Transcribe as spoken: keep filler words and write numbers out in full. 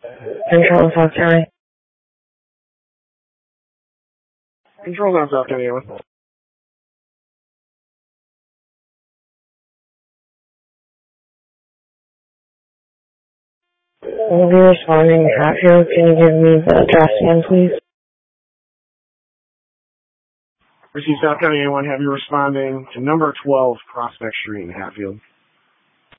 Control South County. Control on South County. We'll be responding to Hatfield. Can you give me the address again, please? Receive South County A one, have you responding to number twelve Prospect Street in Hatfield.